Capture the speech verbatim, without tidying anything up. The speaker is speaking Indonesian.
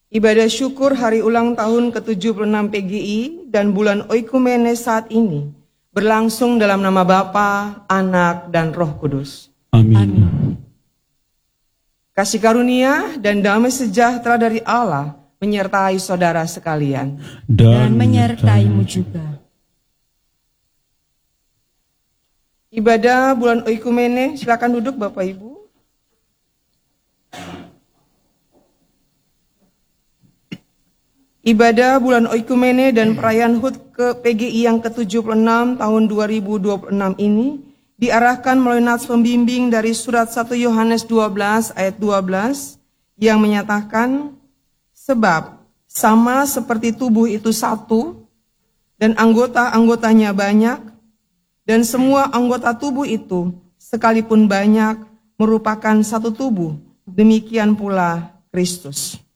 Ibadah syukur hari ulang tahun ke tujuh puluh enam P G I dan bulan Oikumene saat ini berlangsung dalam nama Bapa, Anak, dan Roh Kudus. Amin. Kasih karunia dan damai sejahtera dari Allah menyertai saudara sekalian. Dan menyertaimu juga. Ibadah bulan Oikumene, silakan duduk Bapak Ibu. Ibadah bulan Oikumene dan perayaan H U T ke P G I yang ke tujuh puluh enam tahun dua ribu dua puluh enam ini diarahkan melalui nats pembimbing dari surat satu Yohanes dua belas ayat dua belas yang menyatakan, sebab sama seperti tubuh itu satu dan anggota-anggotanya banyak, dan semua anggota tubuh itu sekalipun banyak merupakan satu tubuh, demikian pula Kristus.